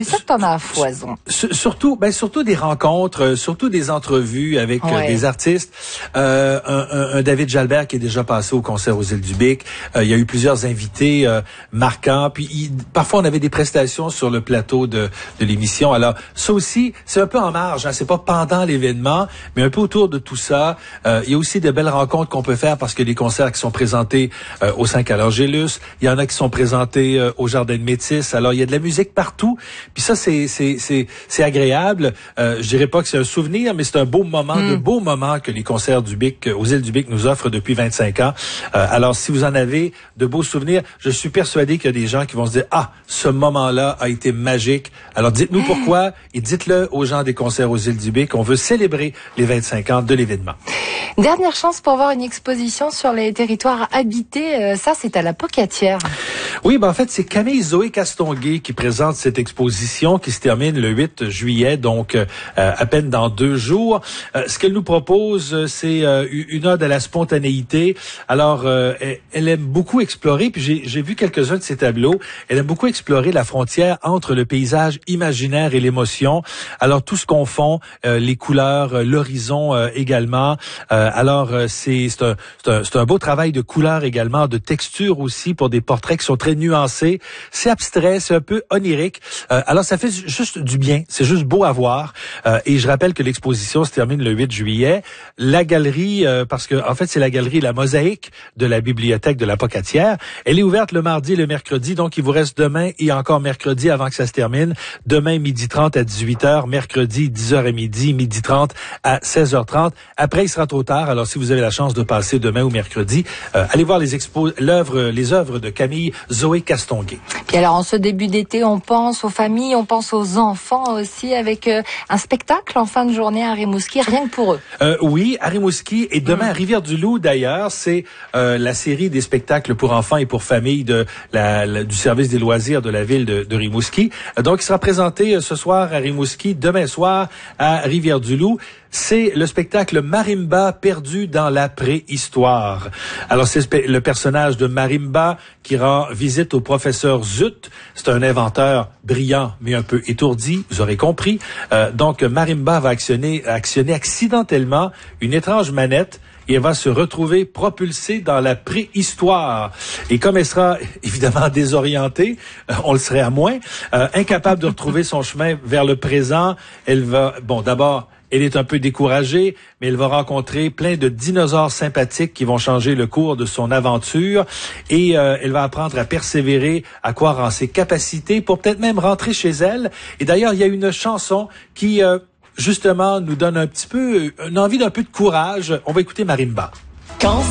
C'est ça que t'en as à foison. Surtout des rencontres, surtout des entrevues avec des artistes. Un David Jalbert qui est déjà passé au concert aux Îles du Bic. Il y a eu plusieurs invités marquants. Puis parfois on avait des prestations sur le plateau de l'émission. Alors ça aussi, c'est un peu en marge. Hein, c'est pas pendant l'événement, mais un peu autour de tout ça. Il y a aussi de belles rencontres qu'on peut faire parce que les concerts qui sont présentés au Saint-Calogélus, il y en a qui sont présentés au Jardin de Métis. Alors il y a de la musique partout. Puis ça, c'est agréable. Je dirais pas que c'est un souvenir, mais c'est un beau moment, de beaux moments que les concerts du Bic, aux Îles du Bic, nous offrent depuis 25 ans. Alors, si vous en avez de beaux souvenirs, je suis persuadé qu'il y a des gens qui vont se dire, ce moment-là a été magique. Alors, dites-nous pourquoi et dites-le aux gens des concerts aux Îles du Bic. On veut célébrer les 25 ans de l'événement. Dernière chance pour voir une exposition sur les territoires habités. Ça, c'est à la Pocatière. Oui, en fait, c'est Camille Zoé Castonguay qui présente cette exposition qui se termine le 8 juillet, donc à peine dans 2 jours. Ce qu'elle nous propose, c'est une ode à la spontanéité. Alors, elle aime beaucoup explorer, puis j'ai vu quelques-uns de ses tableaux, elle aime beaucoup explorer la frontière entre le paysage imaginaire et l'émotion. Alors, tout ce qu'on fond, les couleurs, l'horizon également. Alors, c'est un beau travail de couleurs également, de texture aussi, pour des portraits qui sont très nuancés. C'est abstrait, c'est un peu onirique. Alors, ça fait juste du bien. C'est juste beau à voir. Et je rappelle que l'exposition se termine le 8 juillet. La galerie, parce que en fait, c'est la galerie La Mosaïque de la Bibliothèque de la Pocatière. Elle est ouverte le mardi et le mercredi. Donc, il vous reste demain et encore mercredi avant que ça se termine. Demain, 12h30 à 18h. Mercredi, 10h à midi. 12h30 à 16h30. Après, il sera trop tard. Alors, si vous avez la chance de passer demain ou mercredi, allez voir les œuvres de Camille Zoé Castonguay. Puis alors, en ce début d'été, on pense aux familles, on pense aux enfants aussi, avec un spectacle en fin de journée à Rimouski, rien que pour eux. Oui, à Rimouski et demain à Rivière-du-Loup d'ailleurs, c'est la série des spectacles pour enfants et pour familles du service des loisirs de la ville de Rimouski. Donc, il sera présenté ce soir à Rimouski, demain soir à Rivière-du-Loup. C'est le spectacle Marimba perdu dans la préhistoire. Alors, c'est le personnage de Marimba qui rend visite au professeur Zut. C'est un inventeur brillant, mais un peu étourdi, vous aurez compris. Donc, Marimba va actionner accidentellement une étrange manette et elle va se retrouver propulsée dans la préhistoire. Et comme elle sera évidemment désorientée, on le serait à moins, incapable de retrouver son chemin vers le présent, elle va, d'abord, elle est un peu découragée, mais elle va rencontrer plein de dinosaures sympathiques qui vont changer le cours de son aventure et elle va apprendre à persévérer, à croire en ses capacités pour peut-être même rentrer chez elle. Et d'ailleurs, il y a une chanson qui, justement, nous donne un petit peu une envie d'un peu de courage. On va écouter Marimba. Quand